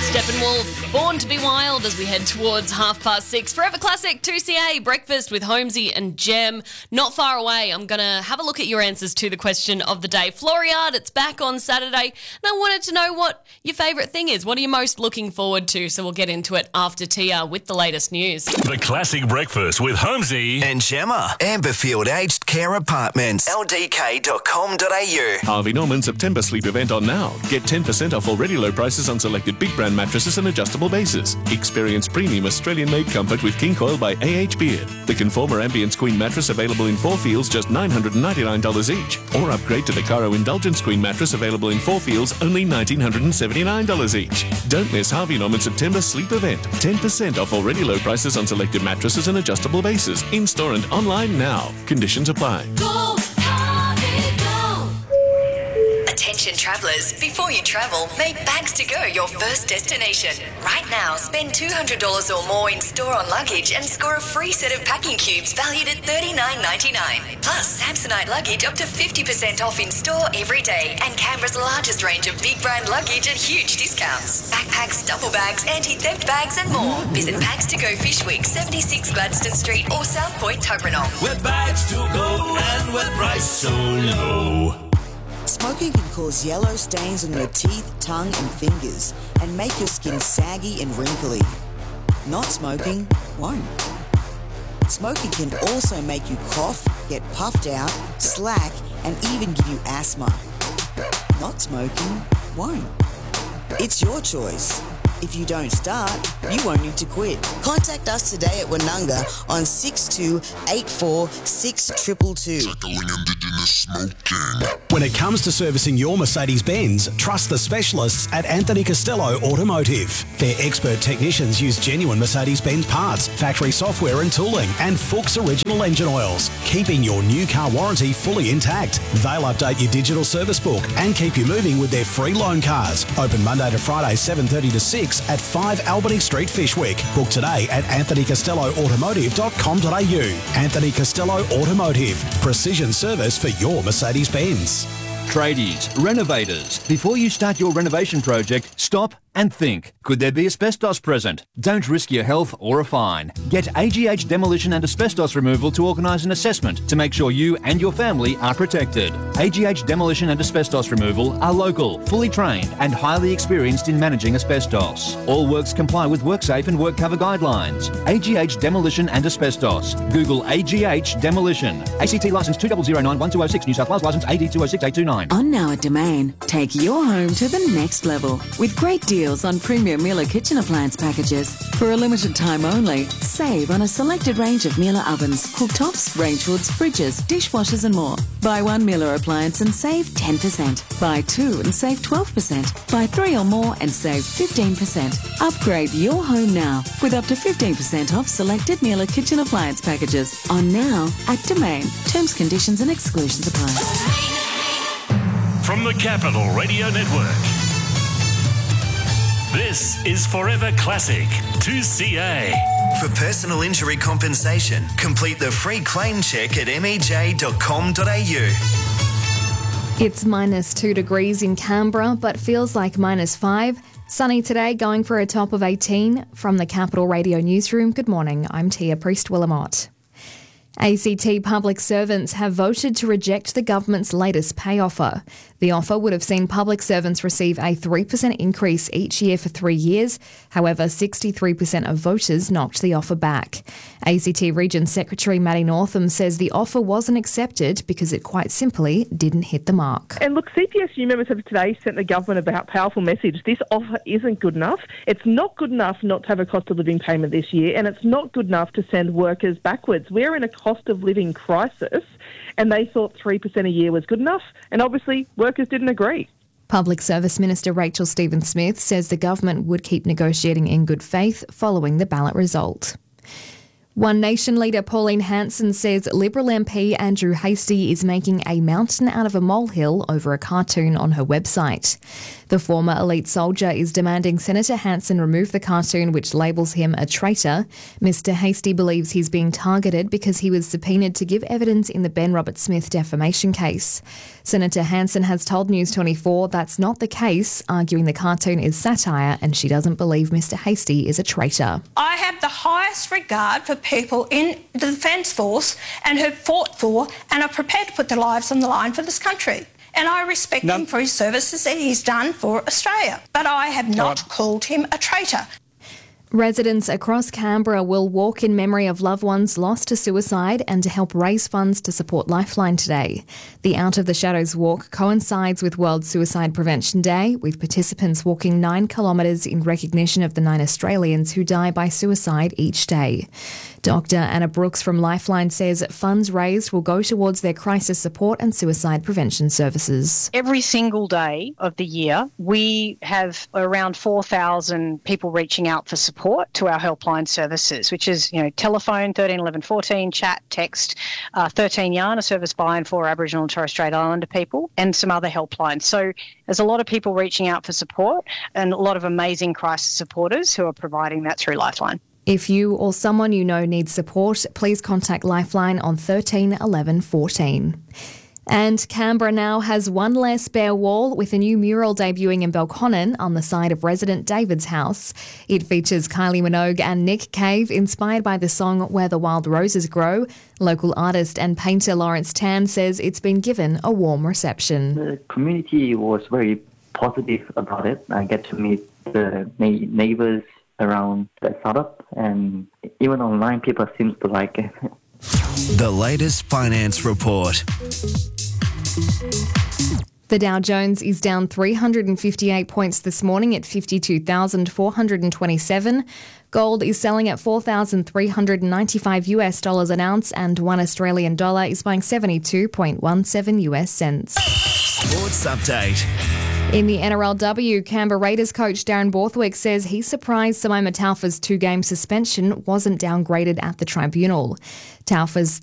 Steppenwolf, Born to be Wild, as we head towards 6:30. Forever Classic, 2CA, Breakfast with Holmesy and Jem. Not far away, I'm going to have a look at your answers to the question of the day. Floriade, it's back on Saturday, and I wanted to know what your favourite thing is. What are you most looking forward to? So we'll get into it after Tia with the latest news. The Classic Breakfast with Holmesy and Gemma. Amberfield Aged Care Apartments. ldk.com.au. Harvey Norman September sleep event on now. Get 10% off already low prices on selected big brand mattresses and adjustable bases. Experience premium Australian-made comfort with King Coil by A.H. Beard. The Conformer Ambience Queen mattress available in 4 feels, just $999 each. Or upgrade to the Caro Indulgence Queen mattress available in 4 feels, only $1,979 each. Don't miss Harvey Norman September sleep event. 10% off already low prices on selected mattresses and adjustable bases. In-store and online now. Conditions apply. Go, Harvey, go. Attention travellers, before you travel, make Bags to Go your first destination. Right now, spend $200 or more in store-on luggage and score a free set of packing cubes valued at $39.99. Plus, Samsonite luggage up to 50% off in store every day, and Canberra's largest range of big brand luggage at huge discounts. Backpacks, duffel bags, anti-theft bags and more. Visit Bags to Go Fish Week, 76 Gladstone Street or South Point, Tuggeranong. With Bags to Go and with price so low. Smoking can cause yellow stains on your teeth, tongue and fingers and make your skin saggy and wrinkly. Not smoking won't. Smoking can also make you cough, get puffed out, slack and even give you asthma. Not smoking won't. It's your choice. If you don't start, you won't need to quit. Contact us today at Woononga on 62846222. Tackling Indigenous smoking. When it comes to servicing your Mercedes-Benz, trust the specialists at Anthony Costello Automotive. Their expert technicians use genuine Mercedes-Benz parts, factory software and tooling, and Fuchs original engine oils, keeping your new car warranty fully intact. They'll update your digital service book and keep you moving with their free loan cars. Open Monday to Friday, 7:30 to 6 at 5 Albany Street, Fishwick. Book today at anthonycostelloautomotive.com.au. Anthony Costello Automotive. Precision service for your Mercedes-Benz. Tradies, renovators. Before you start your renovation project, stop and think. Could there be asbestos present? Don't risk your health or a fine. Get AGH Demolition and Asbestos Removal to organise an assessment to make sure you and your family are protected. AGH Demolition and Asbestos Removal are local, fully trained and highly experienced in managing asbestos. All works comply with WorkSafe and WorkCover guidelines. AGH Demolition and Asbestos. Google AGH Demolition. ACT licence 2009-1206, New South Wales licence AD 206829. On now at Domain, take your home to the next level with great deals on premium Miele kitchen appliance packages. For a limited time only, save on a selected range of Miele ovens, cooktops, range hoods, fridges, dishwashers and more. Buy one Miele appliance and save 10%. Buy two and save 12%. Buy 3 or more and save 15%. Upgrade your home now with up to 15% off selected Miele kitchen appliance packages. On now at Domain. Terms, conditions and exclusions apply. From the Capital Radio Network, this is Forever Classic 2CA. For personal injury compensation, complete the free claim check at mej.com.au. It's -2 degrees in Canberra, but feels like -5. Sunny today, going for a top of 18. From the Capital Radio Newsroom, good morning. I'm Tia Priest-Willamott. ACT public servants have voted to reject the government's latest pay offer. The offer would have seen public servants receive a 3% increase each year for 3 years. However, 63% of voters knocked the offer back. ACT Region Secretary Matty Northam says the offer wasn't accepted because it quite simply didn't hit the mark. And look, CPSU members have today sent the government a powerful message. This offer isn't good enough. It's not good enough not to have a cost of living payment this year, and it's not good enough to send workers backwards. We're in a cost of living crisis, and they thought 3% a year was good enough, and obviously workers didn't agree. Public Service Minister Rachel Stephen-Smith says the government would keep negotiating in good faith following the ballot result. One Nation leader Pauline Hanson says Liberal MP Andrew Hastie is making a mountain out of a molehill over a cartoon on her website. The former elite soldier is demanding Senator Hanson remove the cartoon which labels him a traitor. Mr Hastie believes he's being targeted because he was subpoenaed to give evidence in the Ben Roberts-Smith defamation case. Senator Hanson has told News 24 that's not the case, arguing the cartoon is satire and she doesn't believe Mr Hastie is a traitor. I have the highest regard for people in the Defence Force and who've fought for and are prepared to put their lives on the line for this country. And I respect him for his services that he's done for Australia. But I have not called him a traitor. Residents across Canberra will walk in memory of loved ones lost to suicide and to help raise funds to support Lifeline today. The Out of the Shadows walk coincides with World Suicide Prevention Day, with participants walking 9 kilometres in recognition of the 9 Australians who die by suicide each day. Dr Anna Brooks from Lifeline says funds raised will go towards their crisis support and suicide prevention services. Every single day of the year, we have around 4,000 people reaching out for support to our helpline services, which is, telephone 13 11 14, chat, text, 13 Yarn, a service by and for Aboriginal and Torres Strait Islander people, and some other helplines. So there's a lot of people reaching out for support and a lot of amazing crisis supporters who are providing that through Lifeline. If you or someone you know needs support, please contact Lifeline on 13 11 14. And Canberra now has one less bare wall, with a new mural debuting in Belconnen on the side of resident David's house. It features Kylie Minogue and Nick Cave, inspired by the song Where the Wild Roses Grow. Local artist and painter Lawrence Tan says it's been given a warm reception. The community was very positive about it. I get to meet the neighbours around the suburb, and even online people seem to like it. The latest finance report. The Dow Jones is down 358 points this morning at 52,427. Gold is selling at $4,395 an ounce, and $1 Australian dollar is buying 72.17 US cents. Sports update. In the NRLW, Canberra Raiders coach Darren Borthwick says he's surprised Samaima Taufa's 2-game suspension wasn't downgraded at the tribunal. Taufa's